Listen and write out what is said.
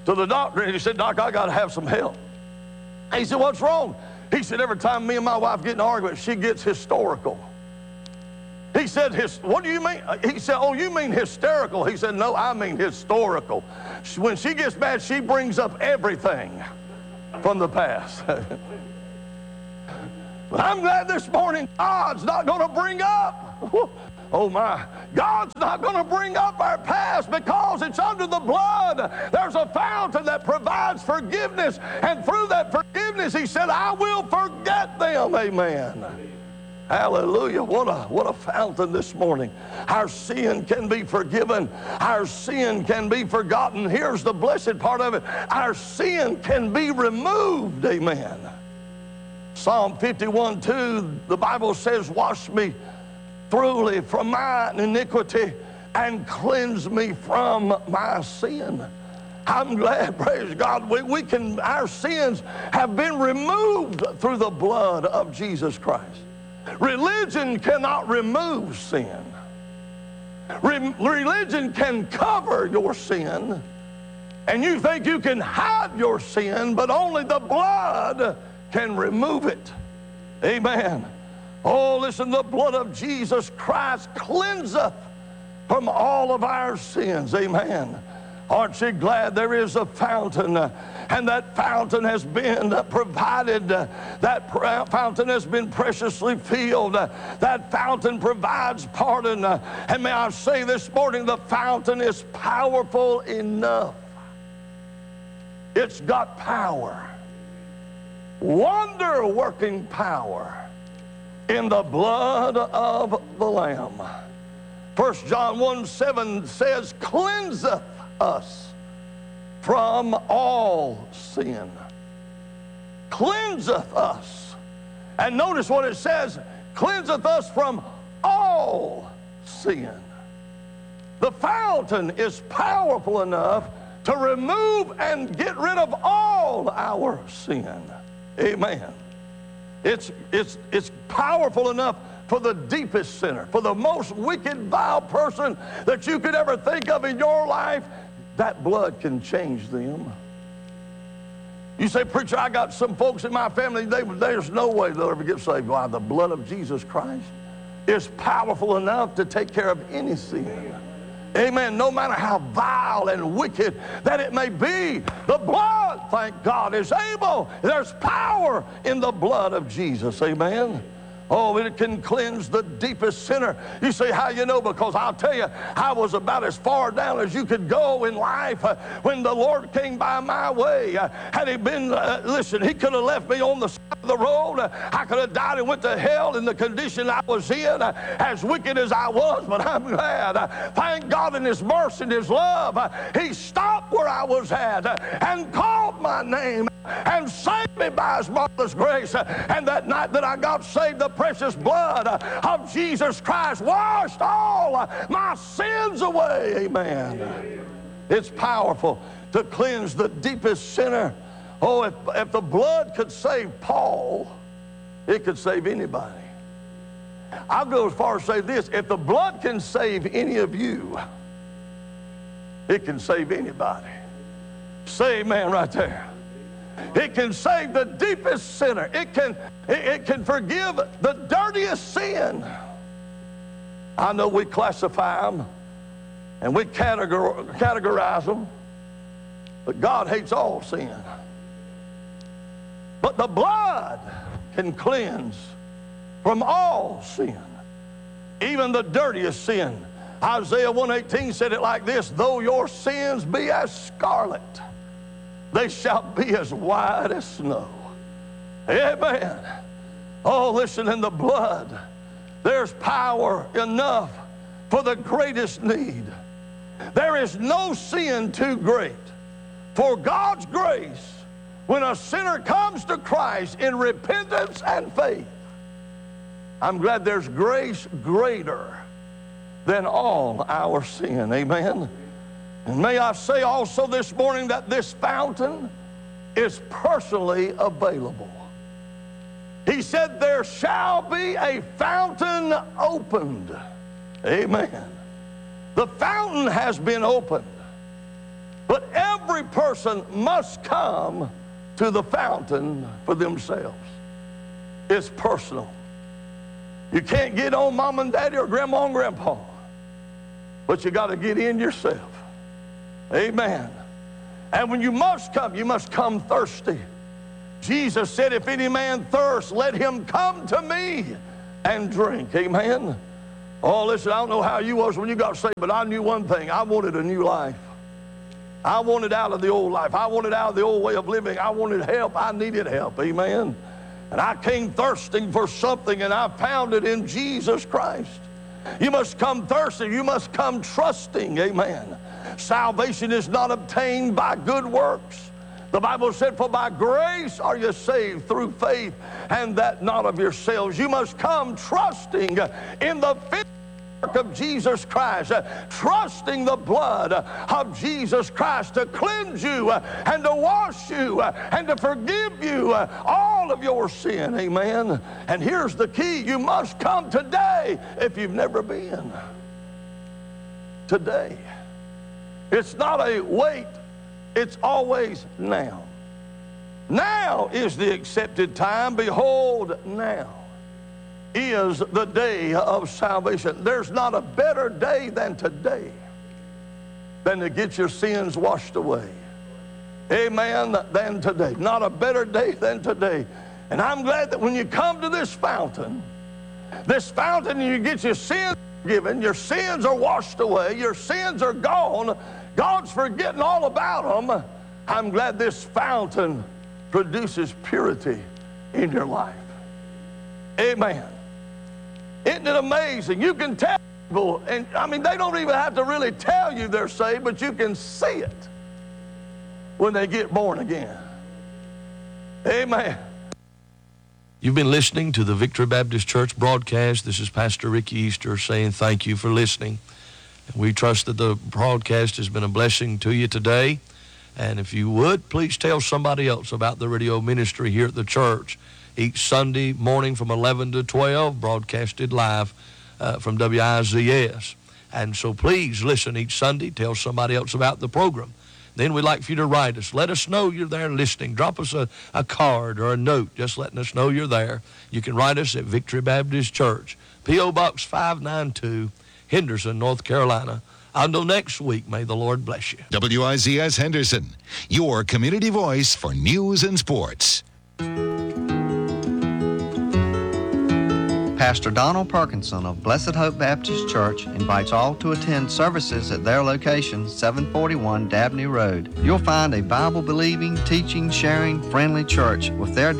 to the doctor, and he said, "Doc, I got to have some help." He said, "What's wrong?" He said, "Every time me and my wife get in an argument, she gets historical." He said, "What do you mean?" He said, "Oh, you mean hysterical?" He said, "No, I mean historical. When she gets mad, she brings up everything from the past." I'm glad this morning God's not going to bring up, oh my, God's not going to bring up our past, because it's under the blood. There's a fountain that provides forgiveness, and through that forgiveness, he said, "I will forget them." Amen. Hallelujah. What a fountain this morning. Our sin can be forgiven. Our sin can be forgotten. Here's the blessed part of it. Our sin can be removed. Amen. Psalm 51:2, the Bible says, "Wash me thoroughly from my iniquity and cleanse me from my sin." I'm glad, praise God, our sins have been removed through the blood of Jesus Christ. Religion cannot remove sin. Religion can cover your sin, and you think you can hide your sin, but only the blood can remove it. Amen. Oh, listen, the blood of Jesus Christ cleanseth from all of our sins. Amen. Aren't you glad there is a fountain, and that fountain has been provided, that fountain has been preciously filled, that fountain provides pardon, and may I say this morning, the fountain is powerful enough. It's got power, wonder-working power in the blood of the Lamb. 1 John 1:7 says, "Cleanseth us from all sin." Cleanseth us. And notice what it says, cleanseth us from all sin. The fountain is powerful enough to remove and get rid of all our sin. Amen. It's powerful enough for the deepest sinner, for the most wicked, vile person that you could ever think of in your life. That blood can change them. You say, "Preacher, I got some folks in my family, there's no way they'll ever get saved." Why? The blood of Jesus Christ is powerful enough to take care of any sin. Amen. No matter how vile and wicked that it may be, the blood, thank God, is able. There's power in the blood of Jesus. Amen. Oh, it can cleanse the deepest sinner. You say, "How you know?" Because I'll tell you, I was about as far down as you could go in life when the Lord came by my way. Had he been, listen, he could have left me on the side of the road. I could have died and went to hell in the condition I was in, as wicked as I was, but I'm glad. Thank God in his mercy and his love, he stopped where I was at and called my name and saved me by his marvelous grace. And that night that I got saved, the precious blood of Jesus Christ washed all my sins away. Amen. It's powerful to cleanse the deepest sinner. Oh, if the blood could save Paul, it could save anybody. I'll go as far as say this: if the blood can save any of you, it can save anybody. Say amen right there. It can save the deepest sinner. It can forgive the dirtiest sin. I know we classify them and we categorize them, but God hates all sin. But the blood can cleanse from all sin, even the dirtiest sin. Isaiah 1:18 said it like this: "Though your sins be as scarlet, they shall be as white as snow." Amen. Oh, listen, in the blood, there's power enough for the greatest need. There is no sin too great for God's grace when a sinner comes to Christ in repentance and faith. I'm glad there's grace greater than all our sin. Amen. And may I say also this morning that this fountain is personally available. He said, "There shall be a fountain opened." Amen. The fountain has been opened, but every person must come to the fountain for themselves. It's personal. You can't get on mom and daddy or grandma and grandpa, but you got to get in yourself. Amen. And when you must come thirsty. Jesus said, if any man thirst, let him come to me and drink. Amen. Oh, listen, I don't know how you was when you got saved, but I knew one thing. I wanted a new life. I wanted out of the old life. I wanted out of the old way of living. I wanted help. I needed help. Amen. And I came thirsting for something, and I found it in Jesus Christ. You must come thirsty. You must come trusting. Amen. Salvation is not obtained by good works. The Bible said, for by grace are you saved through faith, and that not of yourselves. You must come trusting in the finished work of Jesus Christ, trusting the blood of Jesus Christ to cleanse you and to wash you and to forgive you all of your sin. Amen. And here's the key. You must come today if you've never been. Today. It's not a wait. It's always now. Now is the accepted time. Behold, now is the day of salvation. There's not a better day than today than to get your sins washed away. Amen, than today. Not a better day than today. And I'm glad that when you come to this fountain, you get your sins forgiven, your sins are washed away, your sins are gone, God's forgetting all about them. I'm glad this fountain produces purity in your life. Amen. Isn't it amazing? You can tell people, and I mean, they don't even have to really tell you they're saved, but you can see it when they get born again. Amen. You've been listening to the Victory Baptist Church broadcast. This is Pastor Ricky Easter saying thank you for listening. We trust that the broadcast has been a blessing to you today. And if you would, please tell somebody else about the radio ministry here at the church. Each Sunday morning from 11 to 12, broadcasted live from WIZS. And so please listen each Sunday. Tell somebody else about the program. Then we'd like for you to write us. Let us know you're there listening. Drop us a card or a note just letting us know you're there. You can write us at Victory Baptist Church, P.O. Box 592, Henderson, North Carolina. Until next week, may the Lord bless you. WIZS Henderson, your community voice for news and sports. Pastor Donald Perkinson of Blessed Hope Baptist Church invites all to attend services at their location, 741 Dabney Road. You'll find a Bible-believing, teaching, sharing, friendly church with their